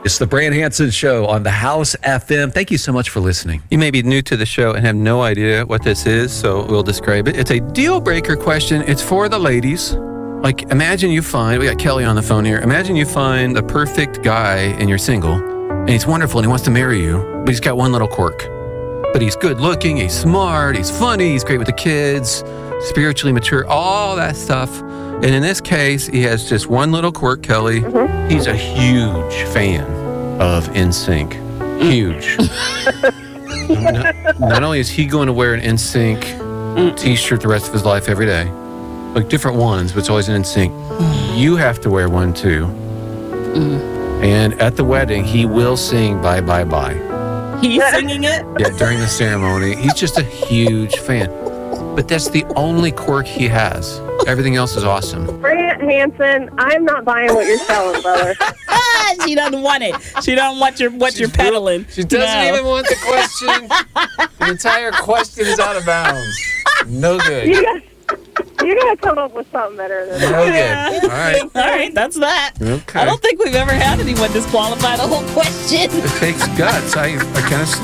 It's the Brand Hansen Show on the House FM. Thank you so much for listening. You may be new to the show and have no idea what this is, so we'll describe it. It's a deal breaker question. It's for the ladies. Like, imagine you find, we got Kelly on the phone here. Imagine you find the perfect guy and you're single, and he's wonderful and he wants to marry you, but he's got one little quirk. But he's good looking, he's smart, he's funny, he's great with the kids, spiritually mature, all that stuff. And in this case, he has just one little quirk, Kelly. Mm-hmm. He's a huge fan of NSYNC. Huge. Not only is he going to wear an NSYNC t-shirt the rest of his life every day, like different ones, but it's always an NSYNC. You have to wear one too. And at the wedding, he will sing Bye Bye Bye. He's singing it? Yeah, during the ceremony. He's just a huge fan. But that's the only quirk he has. Everything else is awesome. Brant Hansen, I'm not buying what you're selling, brother. She doesn't want it. She don't want what you're peddling. She doesn't even want the question. The entire question is out of bounds. No good. You gotta come up with something better than that. No good. All right. All right, that's that. Okay. I don't think we've ever had anyone disqualify the whole question. It takes guts. I kind of